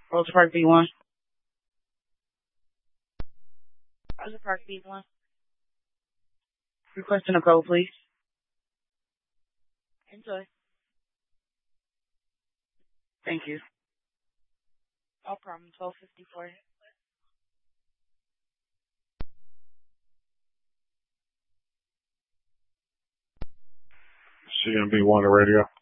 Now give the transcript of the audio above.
Rosa Park B1. Rosa Park B1. Requesting a code, please. Enjoy. Thank you. No problem. 1254. CMB1 the radio.